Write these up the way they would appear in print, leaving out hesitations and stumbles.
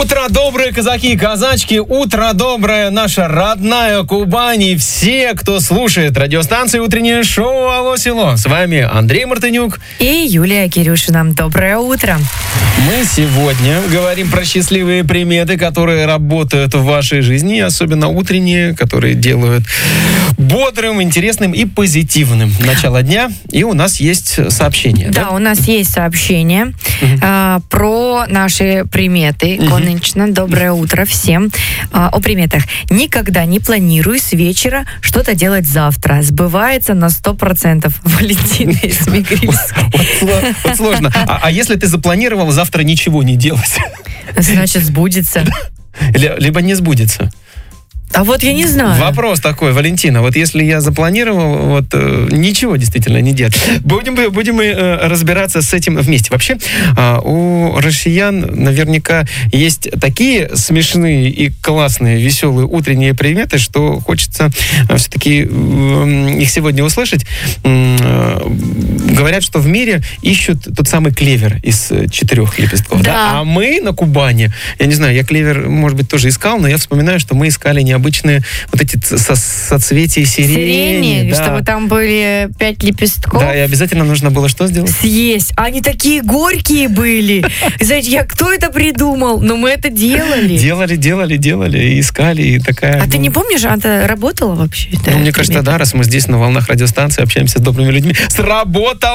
Утро добрые, казаки и казачки, утро доброе, наша родная Кубань и все, кто слушает радиостанцию «Утреннее шоу Алло, село». С вами Андрей Мартынюк и Юлия Кирюшина. Доброе утро. Мы сегодня говорим про счастливые приметы, которые работают в вашей жизни, особенно утренние, которые делают бодрым, интересным и позитивным начало дня. И у нас есть сообщение. Да, у нас есть сообщение про наши приметы. Конечно, доброе утро всем. О приметах. Никогда не планируй с вечера что-то делать завтра. Сбывается на 100%. Валентина из Мигрильска. Вот сложно. А если ты запланировал завтра ничего не делать? Значит, сбудется. Либо не сбудется. А вот я не знаю. Вопрос такой, Валентина. Вот если я запланировал, ничего действительно не делать. Будем разбираться с этим вместе. Вообще, у россиян наверняка есть такие смешные и классные, веселые утренние приметы, что хочется все-таки их сегодня услышать. Говорят, что в мире ищут тот самый клевер из 4 лепестков. Да. А мы на Кубани, я не знаю, я клевер, может быть, тоже искал, но я вспоминаю, что мы искали необычные вот эти соцветия сирени. Да. Чтобы там были 5 лепестков. Да, и обязательно нужно было что сделать? Съесть. Они такие горькие были. Знаете, кто это придумал? Но мы это делали. Делали, и искали, и такая... А ты не помнишь, это работало вообще? Мне кажется, да, раз мы здесь на волнах радиостанции общаемся с добрыми людьми. Сработало!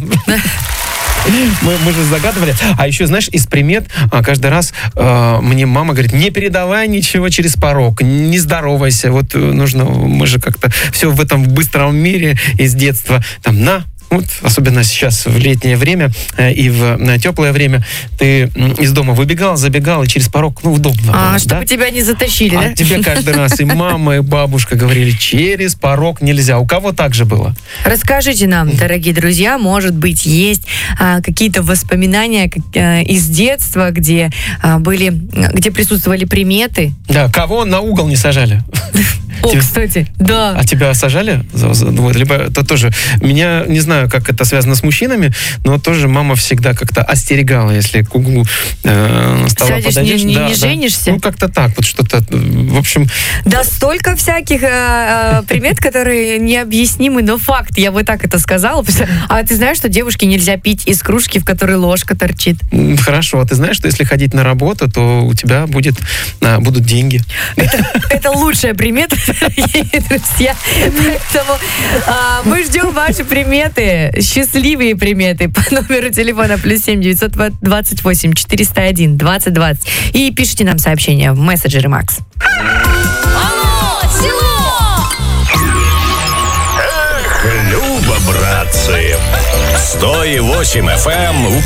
Мы же загадывали. А еще, знаешь, из примет каждый раз мне мама говорит, не передавай ничего через порог, не здоровайся. Вот нужно, мы же как-то все в этом быстром мире из детства. Вот, особенно сейчас в летнее время и в теплое время ты из дома выбегал, забегал, и через порог, удобно. Чтобы тебя не затащили, да? Тебе каждый раз и мама, и бабушка говорили, через порог нельзя. У кого так же было? Расскажите нам, дорогие друзья, может быть, есть какие-то воспоминания из детства, где присутствовали приметы? Да, кого на угол не сажали? Кстати, да. А тебя сажали? Либо это тоже... Меня, не знаю, как это связано с мужчинами, но тоже мама всегда как-то остерегала, если к углу стола подойдешь. Не женишься? Как-то так, вот что-то, в общем... Да, столько всяких примет, которые необъяснимы, но факт, я бы так это сказала. А ты знаешь, что девушке нельзя пить из кружки, в которой ложка торчит? Хорошо, а ты знаешь, что если ходить на работу, то у тебя будут деньги? Это лучшая примета, друзья. Поэтому мы ждем ваши приметы, счастливые приметы по номеру телефона +7 928 401 2020 и пишите нам сообщения в мессенджеры Макс. Алло, село! Эх, Люба, братцы! 100,8 FM